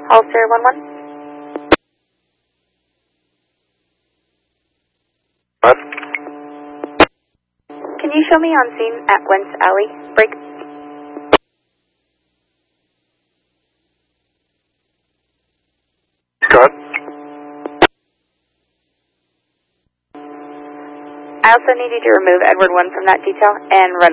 Holster 11. What? Can you show me on scene at Wentz Alley? Break. Scott? I also need you to remove Edward 1 from that detail and run